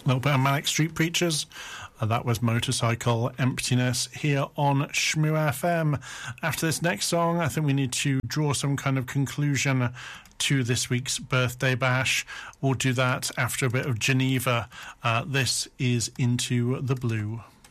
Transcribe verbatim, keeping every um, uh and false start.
A little bit of Manic Street Preachers. Uh, that was Motorcycle Emptiness here on Shmoo F M. After this next song, I think we need to draw some kind of conclusion to this week's birthday bash. We'll do that after a bit of Geneva. Uh, this is Into the Blue.